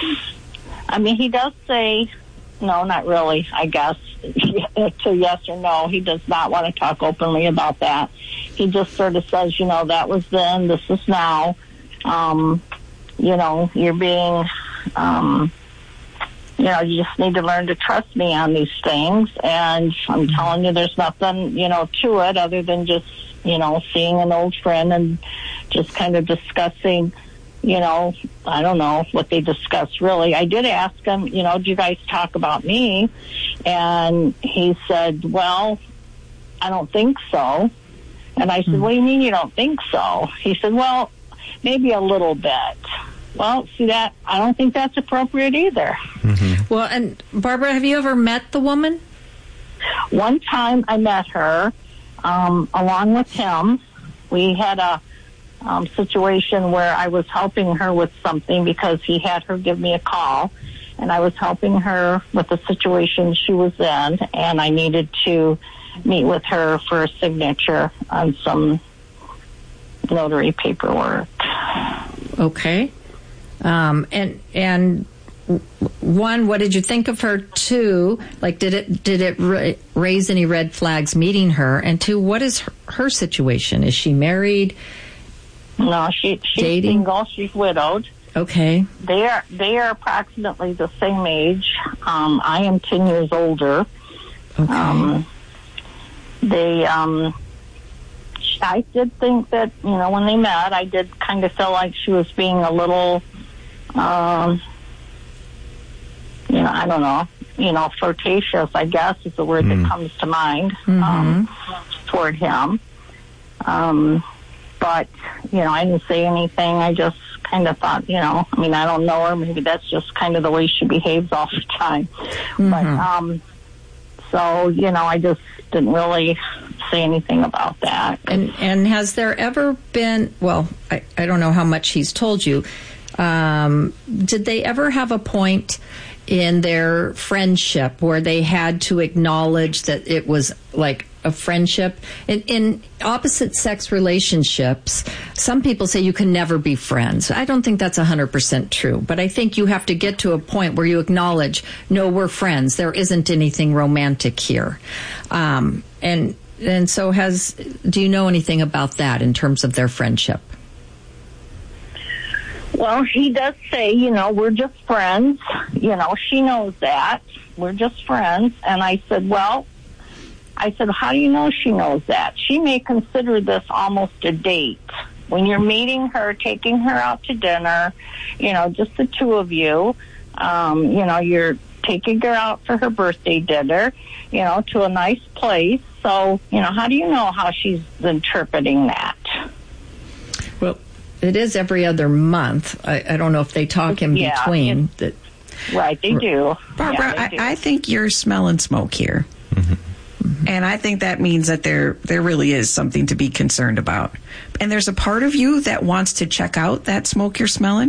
I mean, he does say, no, not really, I guess, to yes or no. He does not want to talk openly about that. He just sort of says, you know, that was then, this is now. Um, you know, you're being, um, you know, you just need to learn to trust me on these things. And I'm telling you, there's nothing, you know, to it other than just, you know, seeing an old friend and just kind of discussing, you know, I don't know what they discussed really. I did ask him, you know, do you guys talk about me? And he said, well, I don't think so. And I said, what do you mean you don't think so? He said, well, maybe a little bit. Well, see that, I don't think that's appropriate either. Mm-hmm. Well, and Barbara, have you ever met the woman? One time I met her, um, along with him. We had a um, situation where I was helping her with something because he had her give me a call. And I was helping her with the situation she was in, and I needed to meet with her for a signature on some notary paperwork. Okay. Um, and and one, what did you think of her? Two, like did it did it ra- raise any red flags meeting her? And two, what is her, her situation? Is she married? No, she she's Dating? single. She's widowed. Okay. They are they are approximately the same age. Um, I am ten years older. Okay. Um, they um, I did think that, you know, when they met, I did kind of feel like she was being a little, um, you know, I don't know, you know, flirtatious, I guess is the word mm. that comes to mind, mm-hmm. um, toward him. Um, but, you know, I didn't say anything. I just kind of thought, you know, I mean, I don't know her. Maybe that's just kind of the way she behaves all the time. Mm-hmm. But, um, so, you know, I just didn't really say anything about that. And and has there ever been, well, I, I don't know how much he's told you, um, did they ever have a point in their friendship where they had to acknowledge that it was like a friendship? In, in opposite sex relationships, some people say you can never be friends. I don't think that's one hundred percent true, but I think you have to get to a point where you acknowledge, no, we're friends. There isn't anything romantic here. Um, and and so has, do you know anything about that in terms of their friendship? Well, he does say, you know, we're just friends. You know, she knows that. We're just friends. And I said, well, I said, how do you know she knows that? She may consider this almost a date. When you're meeting her, taking her out to dinner, you know, just the two of you, um, you know, you're taking her out for her birthday dinner, you know, to a nice place. So, you know, how do you know how she's interpreting that? Well, it is every other month. I, I don't know if they talk in yeah, between. That, right, they do. Barbara, yeah, they do. I, I think you're smelling smoke here. Mm-hmm. Mm-hmm. And I think that means that there there really is something to be concerned about. And there's a part of you that wants to check out that smoke you're smelling.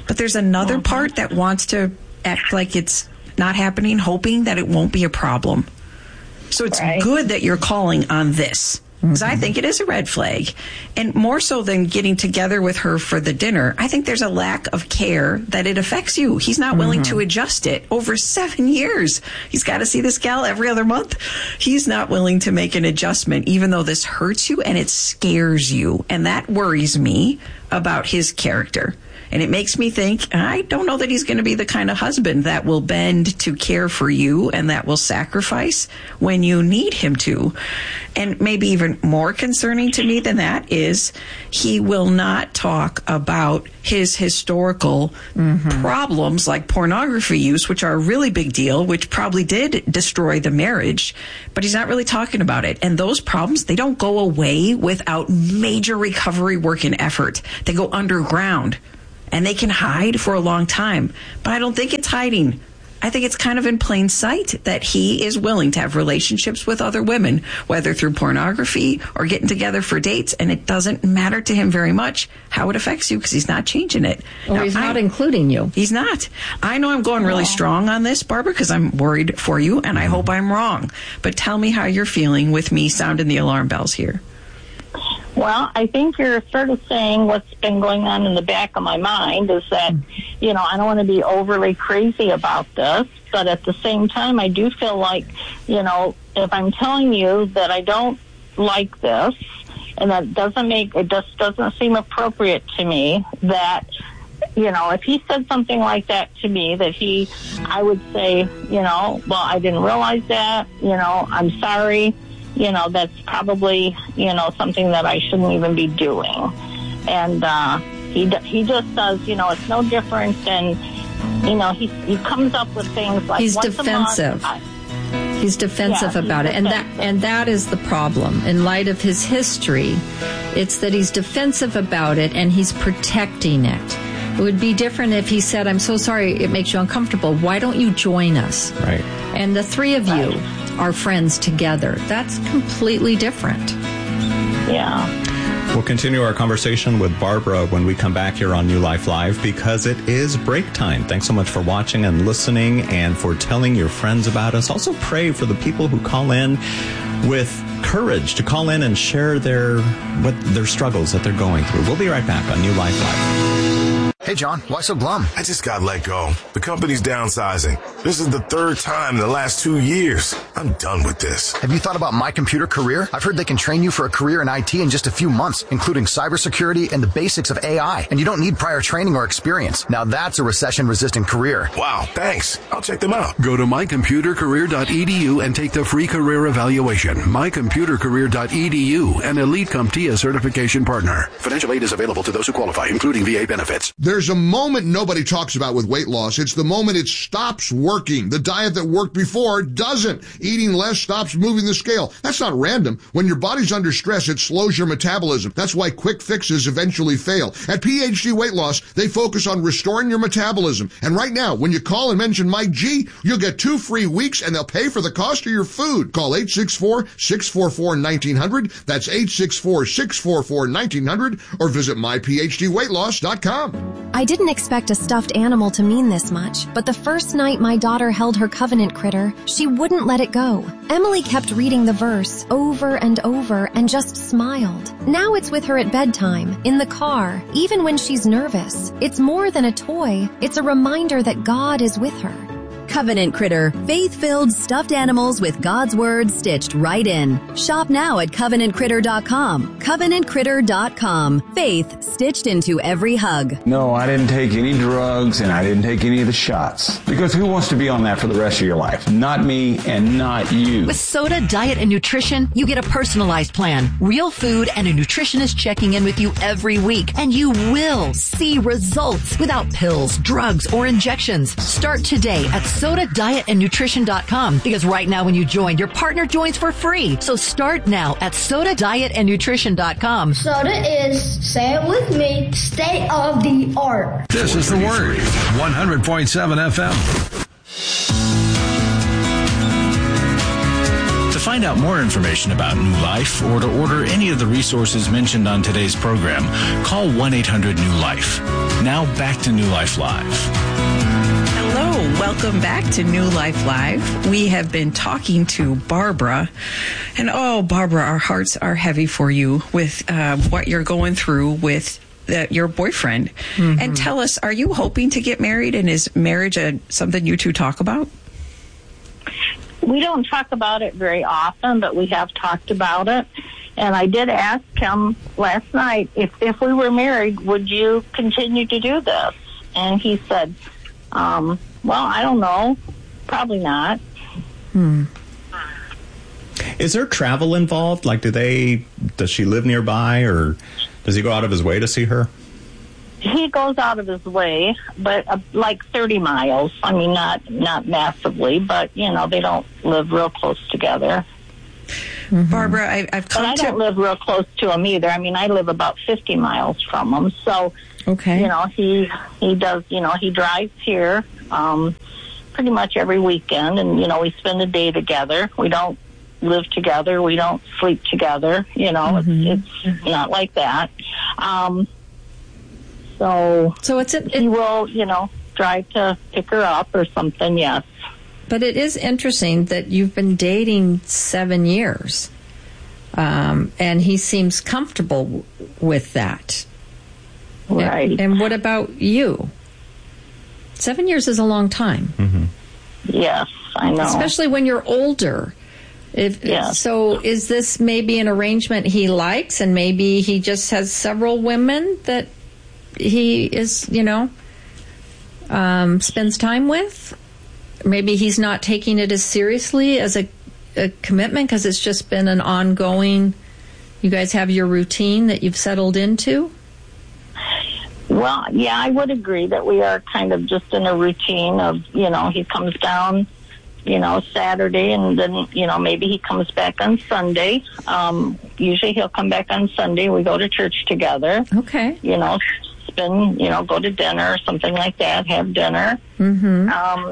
But there's another part that wants to act like it's not happening, hoping that it won't be a problem. So it's right. good that you're calling on this. Because mm-hmm. I think it is a red flag. And more so than getting together with her for the dinner, I think there's a lack of care that it affects you. He's not willing mm-hmm. to adjust it. Over seven years, he's got to see this gal every other month. He's not willing to make an adjustment, even though this hurts you and it scares you. And that worries me about his character. And it makes me think, I don't know that he's going to be the kind of husband that will bend to care for you and that will sacrifice when you need him to. And maybe even more concerning to me than that is he will not talk about his historical mm-hmm. problems like pornography use, which are a really big deal, which probably did destroy the marriage, but he's not really talking about it. And those problems, they don't go away without major recovery work and effort. They go underground. And they can hide for a long time. But I don't think it's hiding. I think it's kind of in plain sight that he is willing to have relationships with other women, whether through pornography or getting together for dates. And it doesn't matter to him very much how it affects you because he's not changing it. Or now, he's not I, including you. He's not. I know I'm going really yeah. strong on this, Barbara, because I'm worried for you, and I hope I'm wrong. But tell me how you're feeling with me sounding the alarm bells here. Well, I think you're sort of saying what's been going on in the back of my mind is that, you know, I don't want to be overly crazy about this, but at the same time, I do feel like, you know, if I'm telling you that I don't like this and that doesn't make, it just doesn't seem appropriate to me, that, you know, if he said something like that to me, that he, I would say, you know, well, I didn't realize that, you know, I'm sorry. You know, that's probably, you know, something that I shouldn't even be doing. And uh, he he just says, you know, it's no different than, you know, he he comes up with things like he's once defensive. A month, I, he's defensive yeah, about he's it, defensive. and that and that is the problem. In light of his history, it's that he's defensive about it and he's protecting it. It would be different if he said, "I'm so sorry, it makes you uncomfortable. Why don't you join us?" Right. And the three of right. you are friends together. That's completely different. Yeah. We'll continue our conversation with Barbara when we come back here on New Life Live because it is break time. Thanks so much for watching and listening and for telling your friends about us. Also pray for the people who call in with courage to call in and share their what their struggles that they're going through. We'll be right back on New Life Live. Hey, John, why so glum? I just got let go. The company's downsizing. This is the third time in the last two years. I'm done with this. Have you thought about My Computer Career? I've heard they can train you for a career in I T in just a few months, including cybersecurity and the basics of A I. And you don't need prior training or experience. Now that's a recession-resistant career. Wow, thanks. I'll check them out. Go to my computer career dot e d u and take the free career evaluation. my computer career dot e d u, an Elite CompTIA certification partner. Financial aid is available to those who qualify, including V A benefits. There's a moment nobody talks about with weight loss. It's the moment it stops working. The diet that worked before doesn't. Eating less stops moving the scale. That's not random. When your body's under stress, it slows your metabolism. That's why quick fixes eventually fail. At P H D Weight Loss, they focus on restoring your metabolism. And right now, when you call and mention Mike G, you'll get two free weeks and they'll pay for the cost of your food. Call eight six four, six four four, one nine zero zero. That's eight six four, six four four, one nine zero zero or visit my p h d weight loss dot com. I didn't expect a stuffed animal to mean this much, but the first night my daughter held her covenant critter, she wouldn't let it go. Emily kept reading the verse over and over and just smiled. Now it's with her at bedtime, in the car, even when she's nervous. It's more than a toy. It's a reminder that God is with her. Covenant Critter, faith-filled stuffed animals with God's Word stitched right in. Shop now at covenant critter dot com. covenant critter dot com. Faith stitched into every hug. No, I didn't take any drugs and I didn't take any of the shots. Because who wants to be on that for the rest of your life? Not me and not you. With Soda Diet and Nutrition, you get a personalized plan, real food, and a nutritionist checking in with you every week. And you will see results without pills, drugs, or injections. Start today at soda diet and nutrition dot com because right now when you join, your partner joins for free. So start now at soda diet and nutrition dot com. Soda is, say it with me, state of the art. This is The Word, one hundred point seven F M. To find out more information about New Life or to order any of the resources mentioned on today's program, call one eight hundred new life. Now back to New Life Live. Hello, welcome back to New Life Live. We have been talking to Barbara, and oh, Barbara, our hearts are heavy for you with uh, what you're going through with uh, your boyfriend. Mm-hmm. And tell us, are you hoping to get married, and is marriage a, something you two talk about? We don't talk about it very often, but we have talked about it. And I did ask him last night, if, if we were married, would you continue to do this? And he said, um, well, I don't know. Probably not. Hmm. Is there travel involved? Like, do they, does she live nearby, or does he go out of his way to see her? He goes out of his way, but uh, like thirty miles. I mean, not, not massively, but, you know, they don't live real close together. Mm-hmm. Barbara, I, I've come but I to... don't live real close to him either. I mean, I live about fifty miles from him. So, okay. you know, he he does, you know, he drives here um, pretty much every weekend. And, you know, we spend a day together. We don't live together. We don't sleep together. You know, mm-hmm. it's, it's not like that. Um, so, so it's a, it, he will, you know, drive to pick her up or something, yes. But it is interesting that you've been dating seven years, um, and he seems comfortable w- with that. Right. And, and what about you? Seven years is a long time. Mm-hmm. Yes, I know. Especially when you're older. If, yes. So is this maybe an arrangement he likes, and maybe he just has several women that he is, you know, um, spends time with? Maybe he's not taking it as seriously as a, a commitment because it's just been an ongoing, you guys have your routine that you've settled into? Well, yeah, I would agree that we are kind of just in a routine of, you know, he comes down, you know, Saturday, and then, you know, maybe he comes back on Sunday. Um, usually he'll come back on Sunday. We go to church together. Okay. You know, spend, you know, go to dinner or something like that, have dinner. Mm-hmm. Um,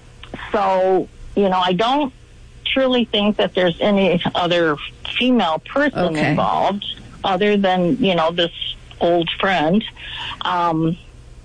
So, you know, I don't truly think that there's any other female person okay. involved other than, you know, this old friend. Um,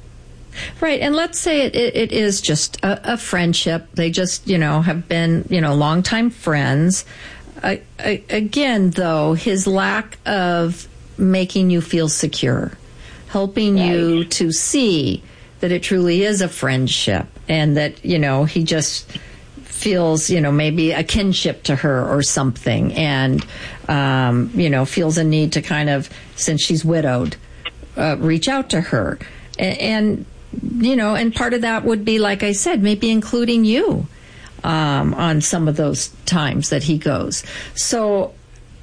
right. And let's say it, it, it is just a, a friendship. They just, you know, have been, you know, longtime friends. I, I, again, though, his lack of making you feel secure, helping right. you to see that it truly is a friendship, and that, you know, he just feels, you know, maybe a kinship to her or something, and, um, you know, feels a need to kind of, since she's widowed, uh, reach out to her. And, and, you know, and part of that would be, like I said, maybe including you um, on some of those times that he goes. So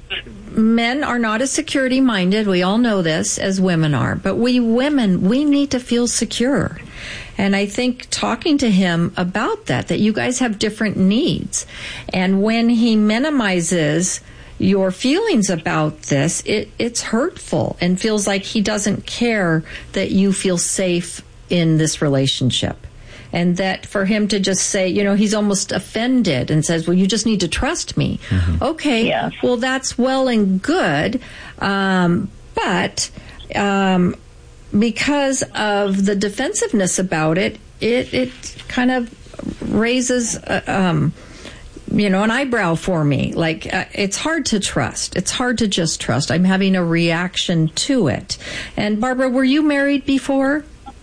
men are not as security minded. We all know this, as women are. But we women, we need to feel secure. And I think talking to him about that, that you guys have different needs. And when he minimizes your feelings about this, it, it's hurtful and feels like he doesn't care that you feel safe in this relationship. And that for him to just say, you know, he's almost offended and says, well, you just need to trust me. Mm-hmm. Okay, yeah. Well, that's well and good. Um, but um, because of the defensiveness about it, it, it kind of raises, uh, um, you know, an eyebrow for me. Like, uh, it's hard to trust. It's hard to just trust. I'm having a reaction to it. And Barbara, were you married before?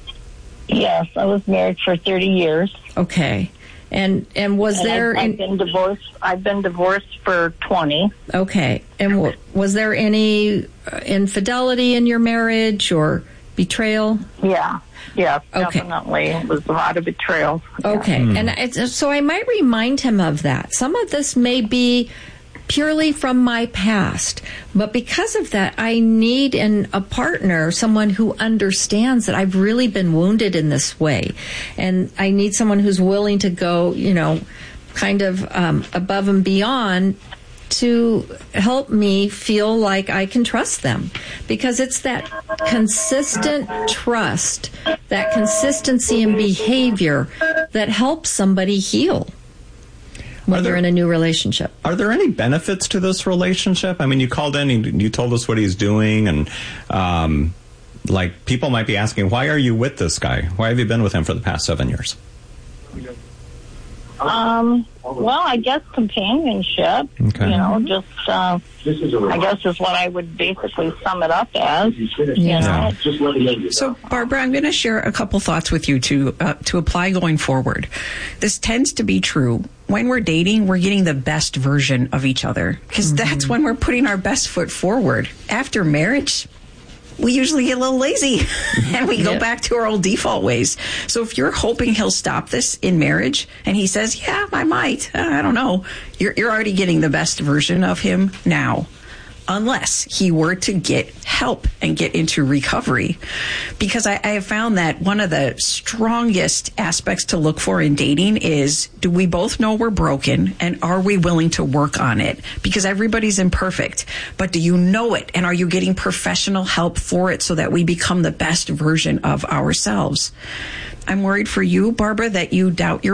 Yes, I was married for thirty years. Okay. And and was and there... I've, I've been divorced. I've been divorced for twenty. Okay. And w- was there any infidelity in your marriage or betrayal? Yeah. Yeah, okay. Definitely. It was a lot of betrayal. Okay. Yeah. And it's, so I might remind him of that. Some of this may be purely from my past, but because of that, I need in a partner someone who understands that I've really been wounded in this way, and I need someone who's willing to go, you know, kind of um, above and beyond to help me feel like I can trust them, because it's that consistent trust, that consistency in behavior that helps somebody heal when they're in a new relationship. Are there any benefits to this relationship? I mean, you called in, you, you told us what he's doing, and um, Like, people might be asking, why are you with this guy? Why have you been with him for the past seven years? Um, well, I guess companionship, okay. you know, just, uh, I guess is what I would basically sum it up as, you Yeah. know. So, Barbara, I'm going to share a couple thoughts with you to uh, to apply going forward. This tends to be true. When we're dating, we're getting the best version of each other, because mm-hmm. that's when we're putting our best foot forward. After marriage, we usually get a little lazy and we go yeah. back to our old default ways. So if you're hoping he'll stop this in marriage and he says, yeah, I might, I don't know, you're, you're already getting the best version of him now. Unless he were to get help and get into recovery. Because I, I have found that one of the strongest aspects to look for in dating is, do we both know we're broken and are we willing to work on it? Because everybody's imperfect, but do you know it? And are you getting professional help for it so that we become the best version of ourselves? I'm worried for you, Barbara, that you doubt your